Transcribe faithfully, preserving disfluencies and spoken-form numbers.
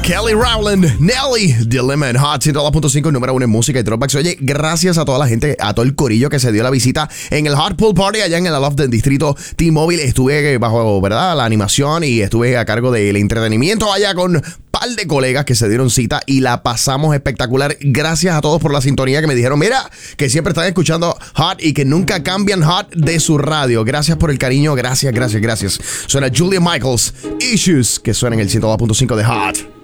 Kelly Rowland, Nelly, Dilemma en Hot ciento dos punto cinco, número uno en música y throwbacks. Oye, gracias a toda la gente, a todo el corillo que se dio la visita en el Hot Pool Party allá en el Aloft del distrito T-Mobile. Estuve bajo, ¿verdad?, la animación y estuve a cargo del entretenimiento allá con par de colegas que se dieron cita y la pasamos espectacular. Gracias a todos por la sintonía que me dijeron, mira, que siempre están escuchando Hot y que nunca cambian Hot de su radio. Gracias por el cariño, gracias, gracias, gracias. Suena Julia Michaels, Issues, que suena en el ciento dos punto cinco de Hot.